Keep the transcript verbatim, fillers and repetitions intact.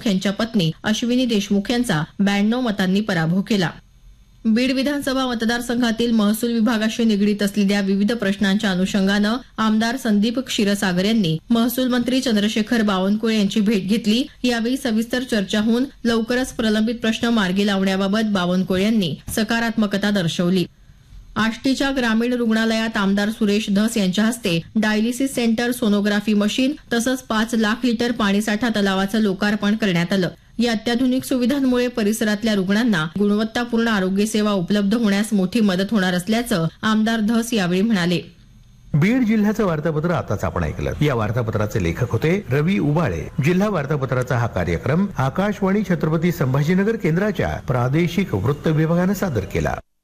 देशमुख यांच्या पत्नी अश्विनी देशमुख यांचा ब्याण्णव मतांनी पराभव केला. बीड विधानसभा मतदारसंघातील महसूल विभागाशी निगडीत असलेल्या विविध प्रश्नांच्या अनुषंगानं आमदार संदीप क्षीरसागर यांनी महसूल मंत्री चंद्रशेखर बावनकुळे यांची भेट घेतली. यावेळी सविस्तर चर्चा होऊन लवकरच प्रलंबित प्रश्न मार्गी लावण्याबाबत बावनकुळे यांनी सकारात्मकता दर्शवली. आष्टीच्या ग्रामीण रुग्णालयात आमदार सुरेश धस यांच्या हस्ते डायलिसिस सेंटर, सोनोग्राफी मशीन तसंच पाच लाख लिटर पाणीसाठा तलावाचं लोकार्पण करण्यात आलं. या अत्याधुनिक सुविधांमुळे परिसरातल्या रुग्णांना गुणवत्तापूर्ण आरोग्य सेवा उपलब्ध होण्यास मोठी मदत होणार असल्याचं आमदार धस यावेळी म्हणाले. बीड जिल्ह्याचं वार्तापत्र आताच आपण ऐकलं. या वार्तापत्राचे लेखक होते रवी उबाळे. जिल्हा वार्तापत्राचा हा कार्यक्रम आकाशवाणी छत्रपती संभाजीनगर केंद्राच्या प्रादेशिक वृत्त विभागानं सादर केला.